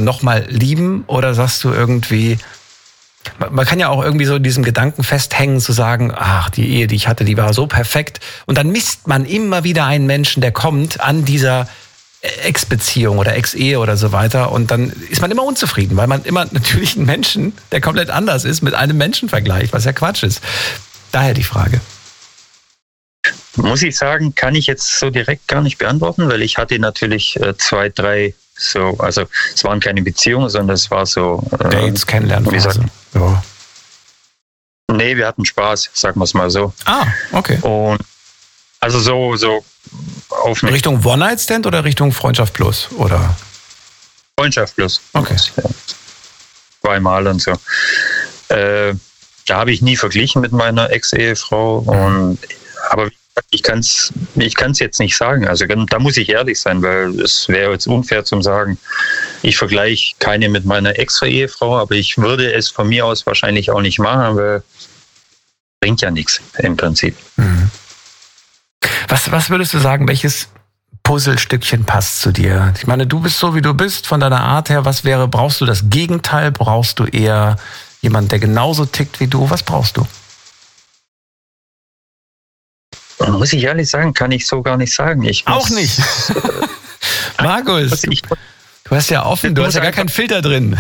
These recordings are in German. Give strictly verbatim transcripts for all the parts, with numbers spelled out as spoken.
nochmal lieben oder sagst du irgendwie, man kann ja auch irgendwie so in diesem Gedanken festhängen, zu sagen, ach, die Ehe, die ich hatte, die war so perfekt. Und dann misst man immer wieder einen Menschen, der kommt an dieser Ex-Beziehung oder Ex-Ehe oder so weiter. Und dann ist man immer unzufrieden, weil man immer natürlich einen Menschen, der komplett anders ist, mit einem Menschen vergleicht, was ja Quatsch ist. Daher die Frage. Muss ich sagen, kann ich jetzt so direkt gar nicht beantworten, weil ich hatte natürlich äh, zwei, drei so, also es waren keine Beziehungen, sondern es war so... Äh, Dates, Kennenlernen. Ja. Nee, wir hatten Spaß, sagen wir es mal so. Ah, okay. Und also so, so auf eine Richtung One-Night-Stand oder Richtung Freundschaft Plus? Oder? Freundschaft Plus. Okay. Ja. Zweimal und so. Äh, da habe ich nie verglichen mit meiner Ex-Ehefrau. Und, aber ich kann es ich kann's jetzt nicht sagen. Also da muss ich ehrlich sein, weil es wäre jetzt unfair zu sagen, ich vergleiche keine mit meiner Ex-Ehefrau, aber ich würde es von mir aus wahrscheinlich auch nicht machen, weil bringt ja nichts im Prinzip. Mhm. Was, was würdest du sagen, welches Puzzlestückchen passt zu dir? Ich meine, du bist so, wie du bist, von deiner Art her. Was wäre, brauchst du das Gegenteil? Brauchst du eher jemanden, der genauso tickt wie du? Was brauchst du? Muss ich ehrlich sagen, kann ich so gar nicht sagen. Ich muss, auch nicht. Markus, du, du hast ja offen, du hast ja gar keinen Filter drin.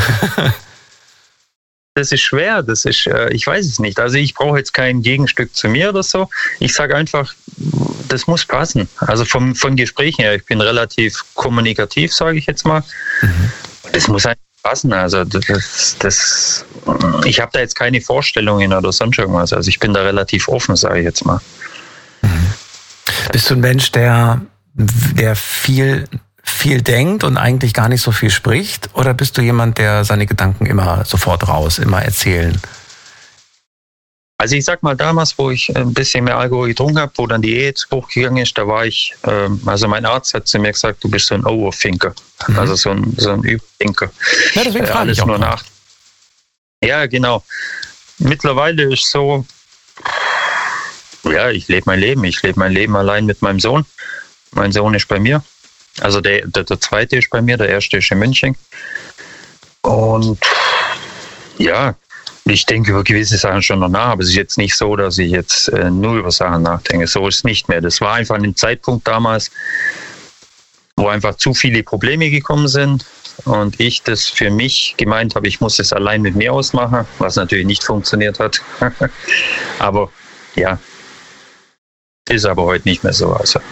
Das ist schwer, das ist, ich weiß es nicht. Also ich brauche jetzt kein Gegenstück zu mir oder so. Ich sage einfach, das muss passen. Also vom, von Gesprächen her, ich bin relativ kommunikativ, sage ich jetzt mal. Mhm. Das muss einfach passen. Also das, das, ich habe da jetzt keine Vorstellungen oder sonst irgendwas. Also ich bin da relativ offen, sage ich jetzt mal. Mhm. Bist du ein Mensch, der, der viel... viel denkt und eigentlich gar nicht so viel spricht? Oder bist du jemand, der seine Gedanken immer sofort raus, immer erzählen? Also ich sag mal, damals, wo ich ein bisschen mehr Alkohol getrunken habe, wo dann die Ehe zu Bruch gegangen ist, da war ich, ähm, also mein Arzt hat zu mir gesagt, du bist so ein Overthinker, mhm. also so ein, so ein Überthinker. Ja, deswegen frage Alles ich auch nur nach. Ja, genau. Mittlerweile ist so, ja, ich lebe mein Leben, ich lebe mein Leben allein mit meinem Sohn. Mein Sohn ist bei mir. Also der, der, der zweite ist bei mir, der erste ist in München. Und ja, ich denke über gewisse Sachen schon noch nach, aber es ist jetzt nicht so, dass ich jetzt äh, nur über Sachen nachdenke. So ist es nicht mehr. Das war einfach ein Zeitpunkt damals, wo einfach zu viele Probleme gekommen sind und ich das für mich gemeint habe, ich muss es allein mit mir ausmachen, was natürlich nicht funktioniert hat. Aber ja, ist aber heute nicht mehr so. Also.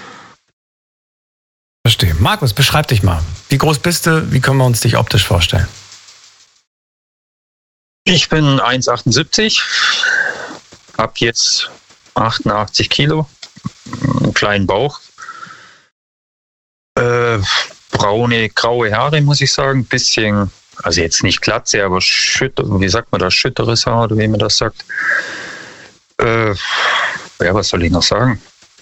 Verstehe. Markus, beschreib dich mal. Wie groß bist du? Wie können wir uns dich optisch vorstellen? Ich bin eins Komma achtundsiebzig, hab jetzt achtundachtzig Kilo, einen kleinen Bauch, äh, braune, graue Haare, muss ich sagen, bisschen, also jetzt nicht Glatze, aber Schütter, wie sagt man das, schütteres Haar oder wie man das sagt. Äh, ja, was soll ich noch sagen?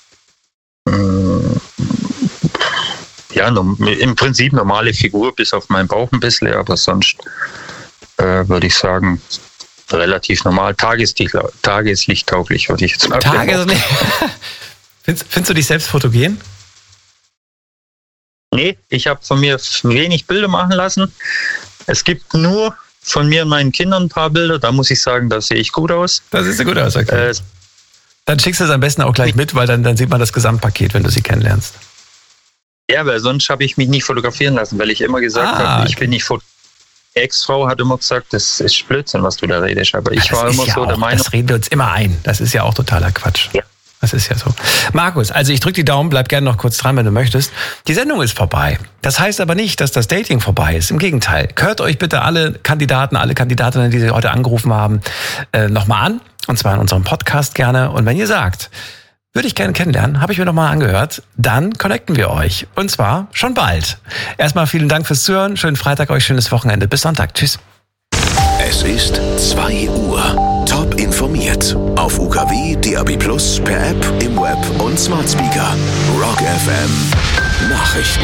Ja, im Prinzip normale Figur, bis auf meinen Bauch ein bisschen, aber sonst äh, würde ich sagen, relativ normal, Tageslicht, tageslichttauglich, würde ich jetzt mal sagen. Tageslicht. findest, findest du dich selbst fotogen? Nee, ich habe von mir wenig Bilder machen lassen. Es gibt nur von mir und meinen Kindern ein paar Bilder, da muss ich sagen, da sehe ich gut aus. Da siehst du gut aus, okay. Äh, dann schickst du es am besten auch gleich mit, weil dann, dann sieht man das Gesamtpaket, wenn du sie kennenlernst. Ja, weil sonst habe ich mich nicht fotografieren lassen, weil ich immer gesagt ah, habe, ich okay. bin nicht fotografiert. Ex-Frau hat immer gesagt, das ist Blödsinn, was du da redest. Aber ich war immer ja so auch, der Meinung. Das reden wir uns immer ein. Das ist ja auch totaler Quatsch. Ja. Das ist ja so. Markus, also ich drücke die Daumen, bleib gerne noch kurz dran, wenn du möchtest. Die Sendung ist vorbei. Das heißt aber nicht, dass das Dating vorbei ist. Im Gegenteil. Hört euch bitte alle Kandidaten, alle Kandidatinnen, die Sie heute angerufen haben, äh, nochmal an. Und zwar in unserem Podcast gerne. Und wenn ihr sagt, würde ich gerne kennenlernen, habe ich mir nochmal angehört, dann connecten wir euch. Und zwar schon bald. Erstmal vielen Dank fürs Zuhören. Schönen Freitag euch, schönes Wochenende. Bis Sonntag. Tschüss. Es ist zwei Uhr. Top informiert. Auf U K W, D A B plus, per App, im Web und Smart Speaker. Rock F M. Nachrichten.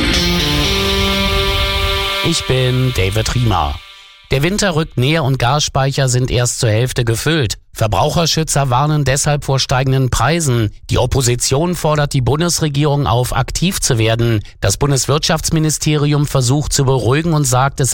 Ich bin David Riemer. Der Winter rückt näher und Gasspeicher sind erst zur Hälfte gefüllt. Verbraucherschützer warnen deshalb vor steigenden Preisen. Die Opposition fordert die Bundesregierung auf, aktiv zu werden. Das Bundeswirtschaftsministerium versucht zu beruhigen und sagt, es